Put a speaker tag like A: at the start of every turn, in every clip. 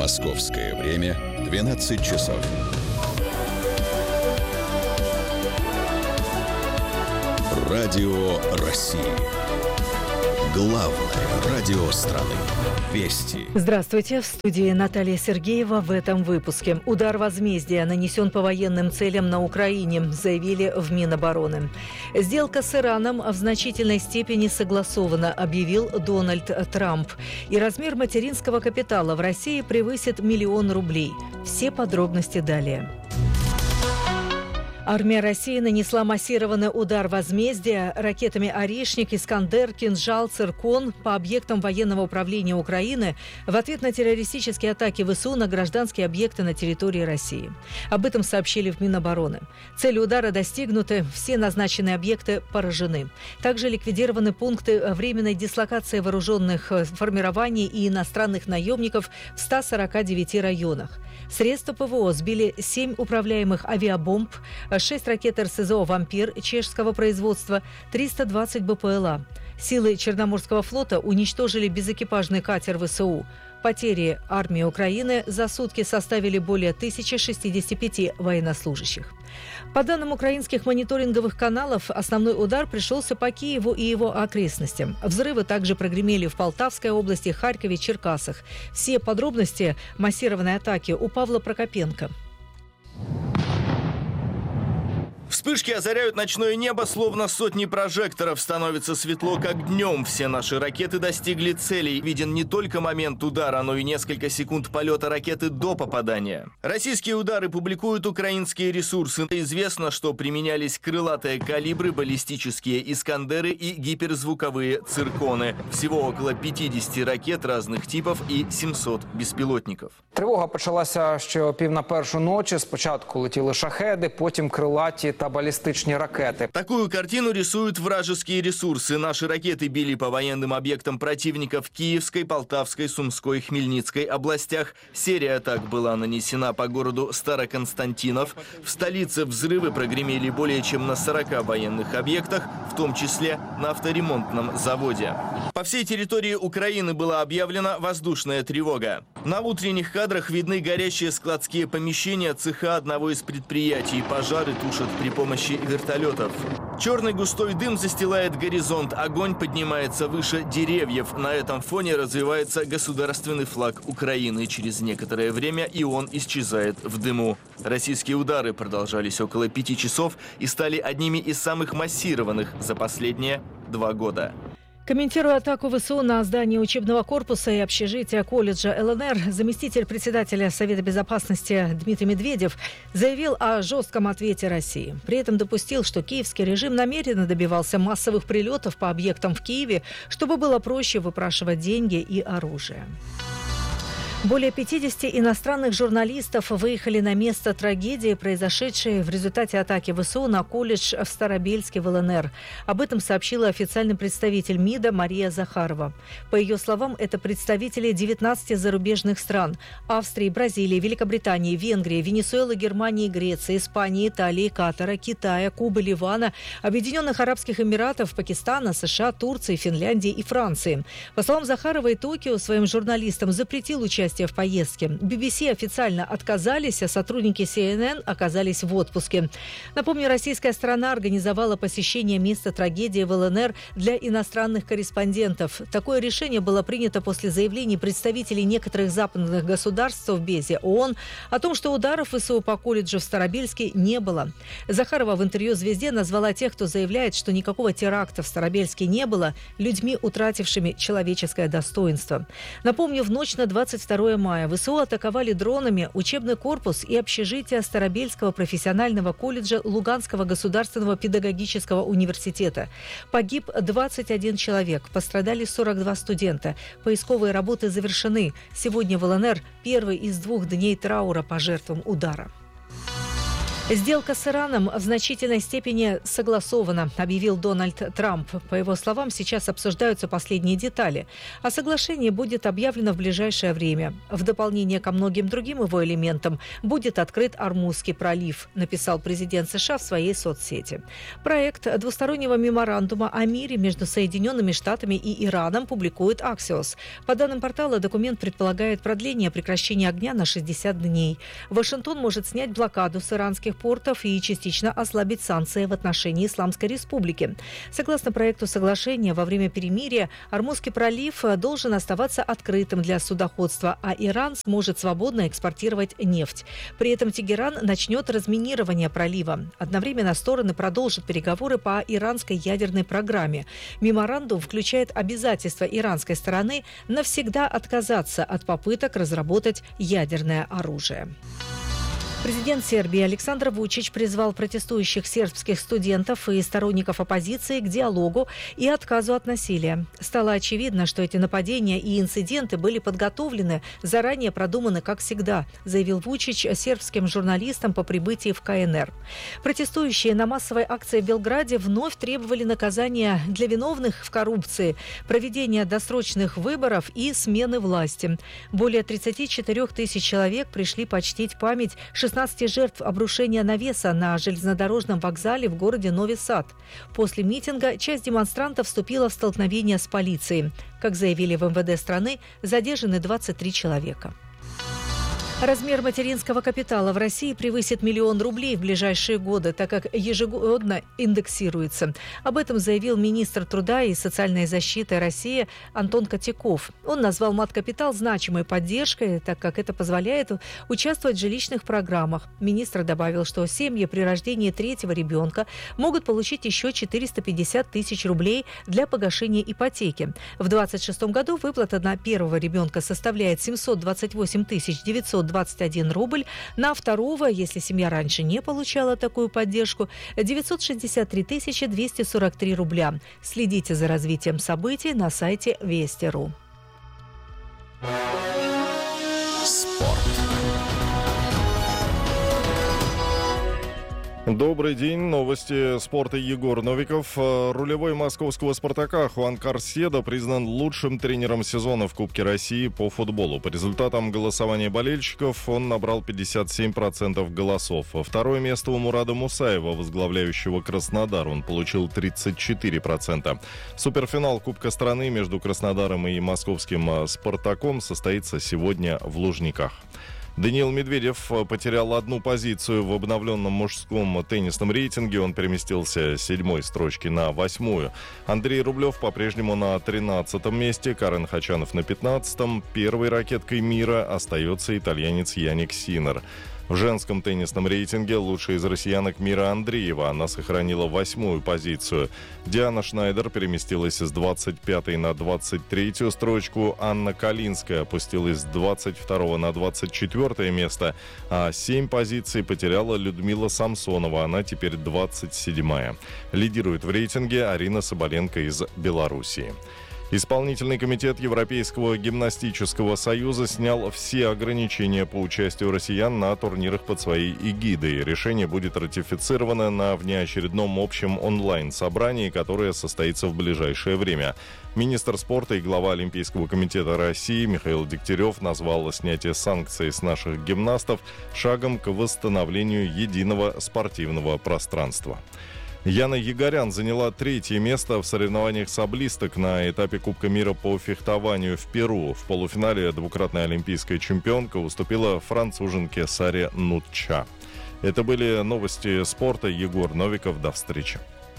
A: Московское время 12 часов. Радио России. Главное радио страны. Вести.
B: Здравствуйте. В студии Наталья Сергеева. В этом выпуске. Удар возмездия нанесен по военным целям на Украине, заявили в Минобороны. Сделка с Ираном в значительной степени согласована, объявил Дональд Трамп. И размер материнского капитала в России превысит 1 000 000 рублей. Все подробности далее. Армия России нанесла массированный удар возмездия ракетами «Орешник», «Искандер», «Кинжал», «Циркон» по объектам военного управления Украины в ответ на террористические атаки ВСУ на гражданские объекты на территории России. Об этом сообщили в Минобороны. Цели удара достигнуты, все назначенные объекты поражены. Также ликвидированы пункты временной дислокации вооруженных формирований и иностранных наемников в 149 районах. Средства ПВО сбили 7 управляемых авиабомб, 6 ракет РСЗО «Вампир» чешского производства, 320 БПЛА. Силы Черноморского флота уничтожили безэкипажный катер ВСУ. Потери армии Украины за сутки составили более 1065 военнослужащих. По данным украинских мониторинговых каналов, основной удар пришелся по Киеву и его окрестностям. Взрывы также прогремели в Полтавской области, Харькове, Черкасах. Все подробности массированной атаки у Павла Прокопенко.
C: Вспышки озаряют ночное небо, словно сотни прожекторов. Становится светло, как днем. Все наши ракеты достигли целей. Виден не только момент удара, но и несколько секунд полета ракеты до попадания. Российские удары публикуют украинские ресурсы. Известно, что применялись крылатые калибры, баллистические «Искандеры» и гиперзвуковые «Цирконы». Всего около 50 ракет разных типов и 700 безпілотників.
D: Тривога почалася ще о 1:30 ночі. Спочатку летіли шахеди, потім крилаті та баллистичные ракеты.
C: Такую картину рисуют вражеские ресурсы. Наши ракеты били по военным объектам противника в Киевской, Полтавской, Сумской, Хмельницкой областях. Серия атак была нанесена по городу Староконстантинов. В столице взрывы прогремели более чем на 40 военных объектах, в том числе на авторемонтном заводе. По всей территории Украины была объявлена воздушная тревога. На утренних кадрах видны горящие складские помещения цеха одного из предприятий. Пожары тушат при помощи вертолетов. Черный густой дым застилает горизонт. Огонь поднимается выше деревьев. На этом фоне развивается государственный флаг Украины. Через некоторое время и он исчезает в дыму. Российские удары продолжались около 5 часов и стали одними из самых массированных за последние 2 года.
B: Комментируя атаку ВСУ на здание учебного корпуса и общежития колледжа ЛНР, заместитель председателя Совета безопасности Дмитрий Медведев заявил о жестком ответе России. При этом допустил, что киевский режим намеренно добивался массовых прилетов по объектам в Киеве, чтобы было проще выпрашивать деньги и оружие. Более 50 иностранных журналистов выехали на место трагедии, произошедшей в результате атаки ВСУ на колледж в Старобельске в ЛНР. Об этом сообщила официальный представитель МИДа Мария Захарова. По ее словам, это представители 19 зарубежных стран – Австрии, Бразилии, Великобритании, Венгрии, Венесуэлы, Германии, Греции, Испании, Италии, Катара, Китая, Кубы, Ливана, Объединенных Арабских Эмиратов, Пакистана, США, Турции, Финляндии и Франции. По словам Захаровой, Токио своим журналистам запретил участие в поездке. BBC официально отказались, а сотрудники CNN оказались в отпуске. Напомню, российская сторона организовала посещение места трагедии в ЛНР для иностранных корреспондентов. Такое решение было принято после заявлений представителей некоторых западных государств в Совбезе ООН о том, что ударов ВСУ по колледжу в Старобельске не было. Захарова в интервью «Звезде» назвала тех, кто заявляет, что никакого теракта в Старобельске не было, людьми, утратившими человеческое достоинство. Напомню, в ночь на 22 мая ВСУ атаковали дронами учебный корпус и общежитие Старобельского профессионального колледжа Луганского государственного педагогического университета. Погиб 21 человек, пострадали 42 студента. Поисковые работы завершены. Сегодня в ЛНР первый из 2 дней траура по жертвам удара. Сделка с Ираном в значительной степени согласована, объявил Дональд Трамп. По его словам, сейчас обсуждаются последние детали, а соглашение будет объявлено в ближайшее время. В дополнение ко многим другим его элементам будет открыт Ормузский пролив, написал президент США в своей соцсети. Проект двустороннего меморандума о мире между Соединенными Штатами и Ираном публикует Axios. По данным портала, документ предполагает продление прекращения огня на 60 дней. Вашингтон может снять блокаду с иранских портов и частично ослабить санкции в отношении Исламской Республики. Согласно проекту соглашения, во время перемирия Ормузский пролив должен оставаться открытым для судоходства, а Иран сможет свободно экспортировать нефть. При этом Тегеран начнет разминирование пролива. Одновременно стороны продолжат переговоры по иранской ядерной программе. Меморандум включает обязательство иранской стороны навсегда отказаться от попыток разработать ядерное оружие. Президент Сербии Александр Вучич призвал протестующих сербских студентов и сторонников оппозиции к диалогу и отказу от насилия. Стало очевидно, что эти нападения и инциденты были подготовлены, заранее продуманы, как всегда, заявил Вучич сербским журналистам по прибытии в КНР. Протестующие на массовой акции в Белграде вновь требовали наказания для виновных в коррупции, проведения досрочных выборов и смены власти. Более 34 тысяч человек пришли почтить память 16 жертв обрушения навеса на железнодорожном вокзале в городе Нови Сад. После митинга часть демонстрантов вступила в столкновение с полицией. Как заявили в МВД страны, задержаны 23 человека. Размер материнского капитала в России превысит 1 000 000 рублей в ближайшие годы, так как ежегодно индексируется. Об этом заявил министр труда и социальной защиты России Антон Котяков. Он назвал мат-капитал значимой поддержкой, так как это позволяет участвовать в жилищных программах. Министр добавил, что семьи при рождении 3-го ребенка могут получить еще 450 тысяч рублей для погашения ипотеки. В 2026 году выплата на 1-го ребенка составляет 728 921 рубль, на 2-го, если семья раньше не получала такую поддержку, 963 243 рубля. Следите за развитием событий на сайте Вести.ру.
A: Спорт.
E: Добрый день. Новости спорта. Егор Новиков. Рулевой московского «Спартака» Хуан Карседо признан лучшим тренером сезона в Кубке России по футболу. По результатам голосования болельщиков он набрал 57% голосов. Второе место у Мурада Мусаева, возглавляющего Краснодар. Он получил 34%. Суперфинал Кубка страны между Краснодаром и московским «Спартаком» состоится сегодня в Лужниках. Даниил Медведев потерял одну позицию в обновленном мужском теннисном рейтинге. Он переместился с 7-й строчки на 8-ю. Андрей Рублев по-прежнему на 13-м месте, Карен Хачанов на 15-м. Первой ракеткой мира остается итальянец Яник Синнер. В женском теннисном рейтинге лучшая из россиянок Мира Андреева. Она сохранила 8-ю позицию. Диана Шнайдер переместилась с 25-й на 23-ю строчку. Анна Калинская опустилась с 22-го на 24-е место. А 7 позиций потеряла Людмила Самсонова. Она теперь 27-я. Лидирует в рейтинге Арина Соболенко из Белоруссии. Исполнительный комитет Европейского гимнастического союза снял все ограничения по участию россиян на турнирах под своей эгидой. Решение будет ратифицировано на внеочередном общем онлайн-собрании, которое состоится в ближайшее время. Министр спорта и глава Олимпийского комитета России Михаил Дегтярев назвал снятие санкций с наших гимнастов шагом к восстановлению единого спортивного пространства. Яна Егорян заняла 3-е место в соревнованиях саблисток на этапе Кубка мира по фехтованию в Перу. В полуфинале двукратная олимпийская чемпионка уступила француженке Саре Нутча. Это были новости спорта. Егор Новиков. До встречи.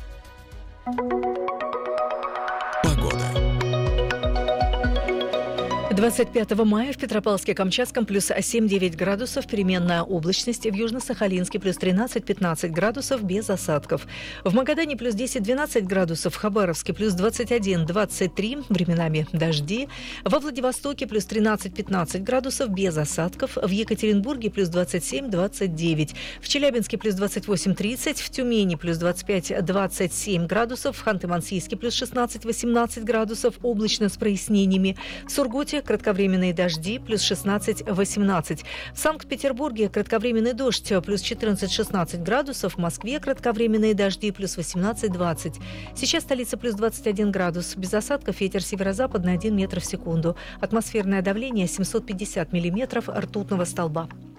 B: 25 мая в Петропавловске-Камчатском плюс 7-9 градусов, переменная облачность, в Южно-Сахалинске плюс 13-15 градусов без осадков. В Магадане плюс 10-12 градусов, в Хабаровске плюс 21-23, временами дожди. Во Владивостоке плюс 13-15 градусов без осадков, в Екатеринбурге плюс 27-29, в Челябинске плюс 28-30, в Тюмени плюс 25-27 градусов, в Ханты-Мансийске плюс 16-18 градусов, облачно с прояснениями, в Сургуте кратковременные дожди, плюс 16-18. В Санкт-Петербурге кратковременный дождь, плюс 14-16 градусов. В Москве кратковременные дожди, плюс 18-20. Сейчас столица плюс 21 градус. Без осадков, ветер северо-западный 1 метр в секунду. Атмосферное давление 750 миллиметров ртутного столба.